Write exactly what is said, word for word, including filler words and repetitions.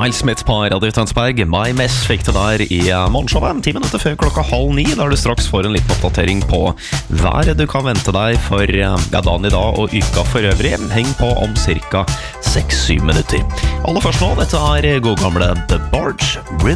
Miles Smith på Radio Tønsberg. My Mess fikk det der i morgenshowet, ti minutter før klokka halv ni, der du straks får en liten oppdatering på været du kan vente deg for ja, dagen i dag og uka for øvrig. Heng på om cirka seks syv minutter. Aller først nå, dette er god gamle The Barge